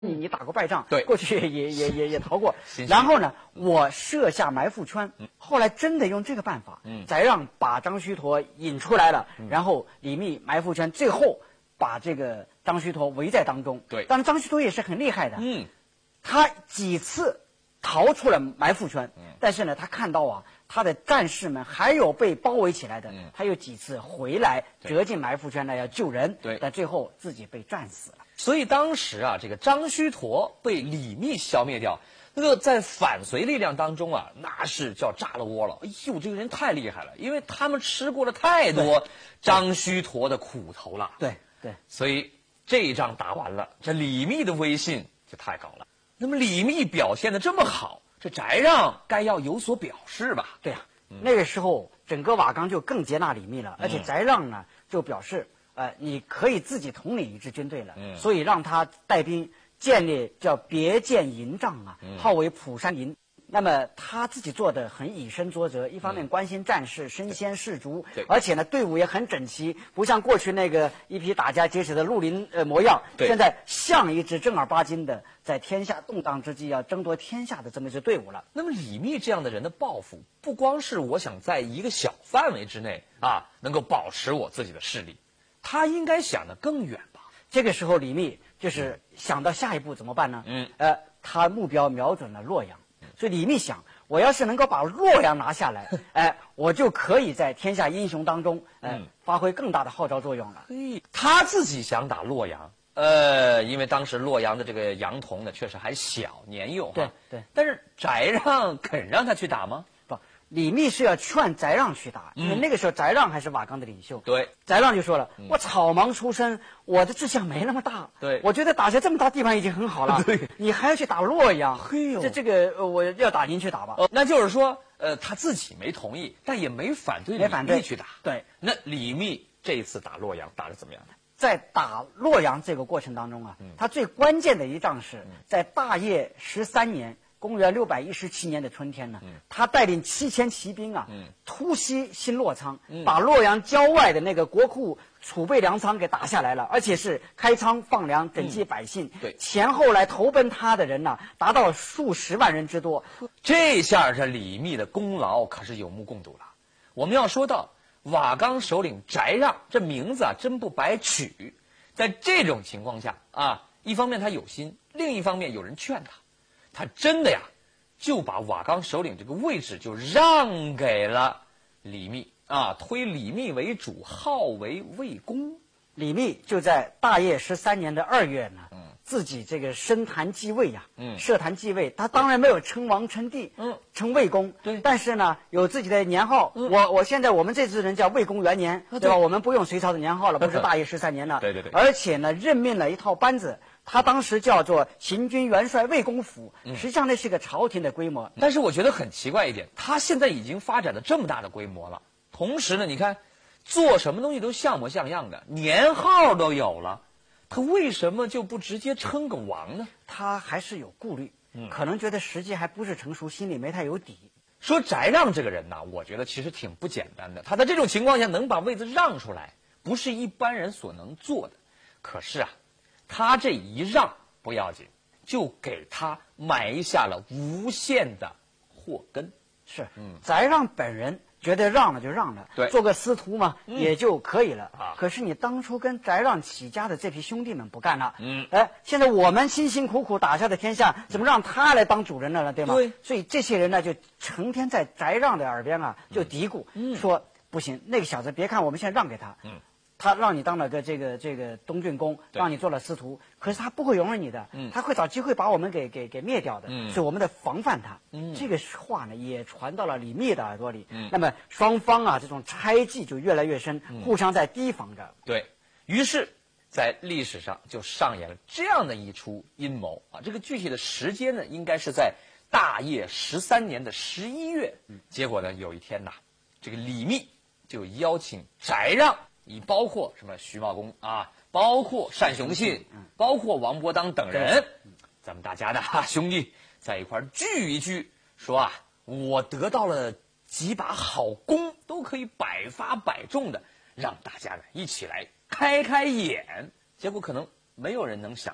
你打过败仗， 对， 过去也逃过。然后呢，我设下埋伏圈，后来真的用这个办法，翟让把张须陀引出来了，然后李密埋伏圈，最后把这个张须陀围在当中。 对， 当然张须陀也是很厉害的，他几次逃出了埋伏圈，但是呢，他看到啊，他的战士们还有被包围起来的，他有几次回来折进埋伏圈呢，要救人， 对， 但最后自己被战死了。 所以当时啊，这个张须陀被李密消灭掉，那个在反隋力量当中啊，那是叫炸了窝了。哎呦，这个人太厉害了，因为他们吃过了太多张须陀的苦头了。 对对， 所以这一仗打完了，这李密的威信就太高了。那么李密表现得这么好，这翟让该要有所表示吧？ 对呀，那个时候整个瓦岗就更接纳李密了，而且翟让呢就表示，你可以自己统领一支军队了，所以让他带兵建立叫别建营帐啊，号为蒲山营。那么他自己做的很以身作则，一方面关心战事，身先士卒，而且呢队伍也很整齐，不像过去那个一批打家劫舍的绿林模样，现在像一支正儿八经的在天下动荡之际要争夺天下的这么一支队伍了。 那么李密这样的人的抱负，不光是我想在一个小范围之内啊能够保持我自己的势力，他应该想得更远吧？ 这个时候李密就是想到下一步怎么办呢？他目标瞄准了洛阳。所以李密想，我要是能够把洛阳拿下来，我就可以在天下英雄当中，发挥更大的号召作用了。 他自己想打洛阳，因为当时洛阳的这个杨童呢，确实还小，年幼。 对。 但是翟让肯让他去打吗？ 不，李密是要劝翟让去打，因为那个时候翟让还是瓦岗的领袖。 对， 翟让就说了，我草莽出身，我的志向没那么大。 对， 我觉得打下这么大地方已经很好了。 对， 你还要去打洛阳？ 嘿呦， 这个我要打您去打吧。 那就是说，他自己没同意，但也没反对李密去打。 对， 那李密这一次打洛阳打得怎么样呢？ 在打洛阳这个过程当中啊，他最关键的一仗是在大业13年。公元617年的春天呢，他带领7000骑兵啊，突袭新洛仓，把洛阳郊外的那个国库储备粮仓给打下来了，而且是开仓放粮，赈济百姓。 对， 前后来投奔他的人呢，达到数十万人之多。 这下这李密的功劳可是有目共睹了。我们要说到瓦岗首领翟让，这名字啊真不白取。在这种情况下啊，一方面他有心，另一方面有人劝他。他真的呀，就把瓦岗首领这个位置就让给了李密啊，推李密为主，号为魏公。 李密就在大业13年的2月呢，自己这个升坛继位呀，设坛继位，他当然没有称王称帝，称魏公， 对， 但是呢，有自己的年号。我现在我们这支人叫魏公元年，对吧？我们不用隋朝的年号了，不是大业13年了， 对， 而且呢，任命了一套班子。他当时叫做行军元帅魏公府，实际上那是个朝廷的规模。 但是我觉得很奇怪一点，他现在已经发展到这么大的规模了，同时呢，你看做什么东西都像模像样的，年号都有了，他为什么就不直接称个王呢？ 他还是有顾虑，可能觉得时机还不是成熟，心里没太有底。 说翟让这个人呢，我觉得其实挺不简单的，他在这种情况下能把位子让出来，不是一般人所能做的。可是啊，他这一让不要紧，就给他埋下了无限的祸根。 是，翟让本人觉得让了就让了， 对， 做个司徒嘛，也就可以了。可是你当初跟翟让起家的这批兄弟们不干了，现在我们辛辛苦苦打下的天下，怎么让他来当主人了呢？对吗？ 对， 所以这些人呢，就成天在翟让的耳边啊，就嘀咕，说不行，那个小子，别看我们现在让给他，他让你当了个这个东郡公，让你做了司徒，可是他不会容忍你的，他会找机会把我们给灭掉的，所以我们得防范他。这个话呢也传到了李密的耳朵里，那么双方啊这种猜忌就越来越深，互相在提防着。 对，于是在历史上就上演了这样的一出阴谋啊，这个具体的时间呢应该是在大业13年的11月。结果呢有一天呐，这个李密就邀请翟让，包括什么徐茂公啊，包括单雄信，包括王伯当等人，咱们大家的兄弟在一块聚一聚，说啊，我得到了几把好弓，都可以百发百中的，让大家呢一起来开开眼。结果可能没有人能想到，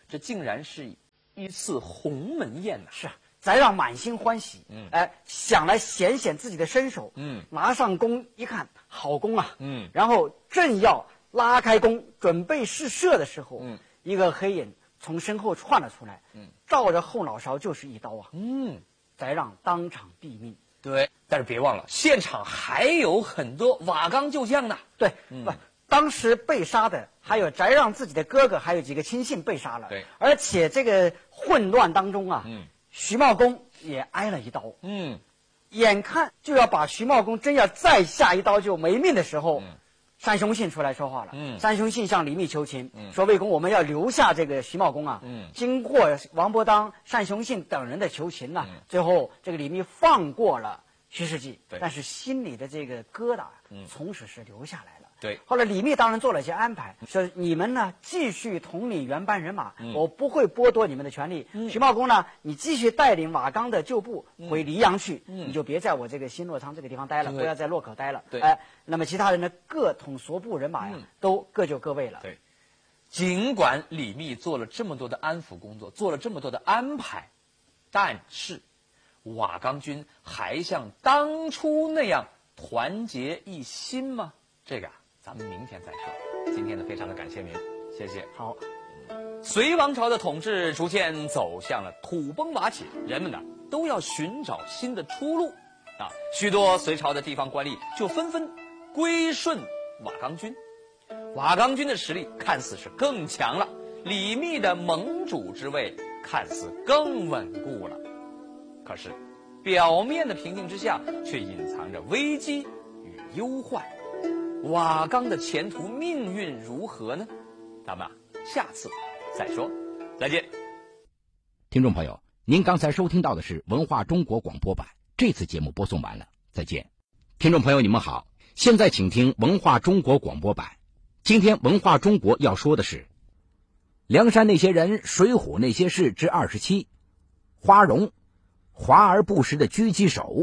这竟然是一次鸿门宴呐！ 是啊，翟让满心欢喜，想来显显自己的身手，拿上弓一看，好弓啊，然后正要拉开弓准备试射的时候，一个黑影从身后窜了出来，照着后脑勺就是一刀啊，翟让当场毙命。 对，但是别忘了，现场还有很多瓦岗旧将呢。 对，当时被杀的还有翟让自己的哥哥，还有几个亲信被杀了。 对， 而且这个混乱当中啊，徐茂公也挨了一刀。眼看就要把徐茂公真要再下一刀就没命的时候，单雄信出来说话了。单雄信向李密求情，说魏公，我们要留下这个徐茂公啊。经过王伯当、单雄信等人的求情呢，最后这个李密放过了徐世绩，但是心里的这个疙瘩从此是留下来了。 对， 后来李密当然做了一些安排，说你们呢继续统领原班人马，我不会剥夺你们的权利。徐茂公呢，你继续带领瓦岗的旧部回黎阳去，你就别在我这个新洛仓这个地方待了，不要在洛口待了。 对， 那么其他人呢，各统所部人马呀，都各就各位了。 对，尽管李密做了这么多的安抚工作，做了这么多的安排，但是瓦岗军还像当初那样团结一心吗？这个咱们明天再说。今天呢，非常的感谢您，谢谢。 好， 隋王朝的统治逐渐走向了土崩瓦解，人们呢都要寻找新的出路啊。许多隋朝的地方官吏就纷纷归顺瓦岗军，瓦岗军的实力看似是更强了，李密的盟主之位看似更稳固了。可是，表面的平静之下，却隐藏着危机与忧患。瓦岗的前途命运如何呢？咱们下次再说，再见。 听众朋友，您刚才收听到的是文化中国广播版，这次节目播送完了，再见。听众朋友，你们好，现在请听文化中国广播版。今天文化中国要说的是梁山那些人，水浒那些事之27，花荣，华而不实的狙击手。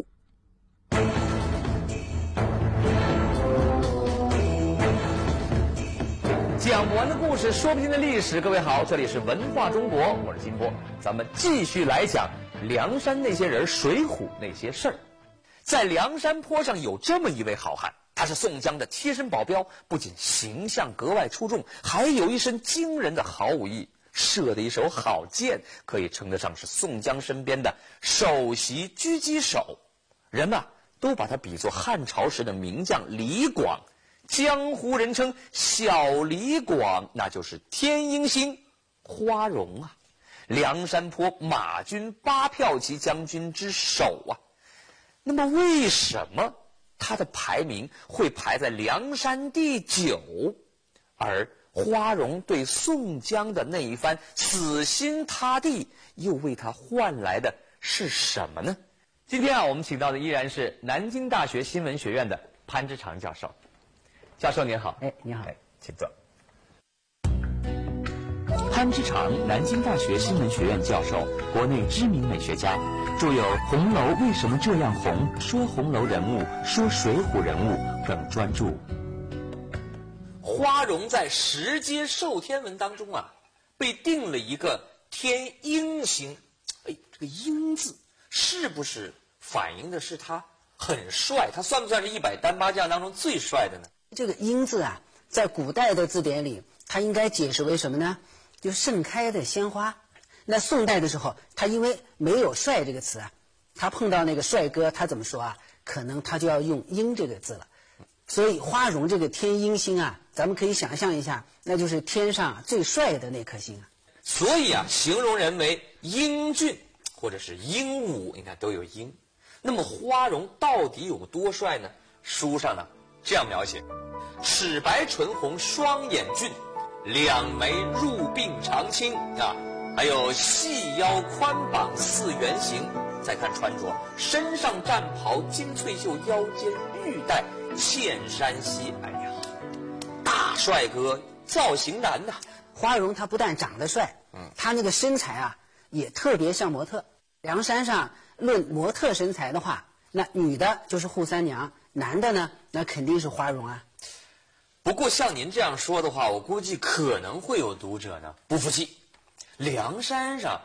讲不完的故事，说不尽的历史。各位好，这里是文化中国，我是金波，咱们继续来讲梁山那些人，水浒那些事儿。在梁山坡上有这么一位好汉，他是宋江的贴身保镖，不仅形象格外出众，还有一身惊人的好武艺，射的一手好箭，可以称得上是宋江身边的首席狙击手。人们都把他比作汉朝时的名将李广，江湖人称小李广，那就是天鹰星花荣啊，梁山坡马军8票骑将军之首啊。那么为什么他的排名会排在梁山第9？而花荣对宋江的那一番死心塌地，又为他换来的是什么呢？今天我们请到的依然是南京大学新闻学院的潘之常教授。教授您好。 你好。 请坐。潘之常，南京大学新闻学院教授，国内知名美学家，著有《红楼为什么这样红》《说红楼人物》《说水浒人物》等专著。花荣在石阶授天文当中被定了一个天鹰星。这个鹰字是不是反映的是他很帅？他算不算是100单八将当中最帅的呢？ 这个鹰字在古代的字典里，它应该解释为什么呢？就盛开的鲜花。那宋代的时候，他因为没有帅这个词他碰到那个帅哥，他怎么说可能他就要用鹰这个字了。所以花荣这个天鹰星咱们可以想象一下，那就是天上最帅的那颗星所以形容人为英俊或者是英武，你看都有英。那么花荣到底有多帅呢？书上这样描写：齿白唇红双眼俊，两眉入鬓长青还有细腰宽膀似圆形。再看穿着，身上战袍金翠绣，腰间玉带茜山西。大帅哥，造型男花荣他不但长得帅，他那个身材也特别像模特。梁山上论模特身材的话，那女的就是扈三娘，男的呢，那肯定是花荣不过像您这样说的话，我估计可能会有读者呢不服气。 梁山上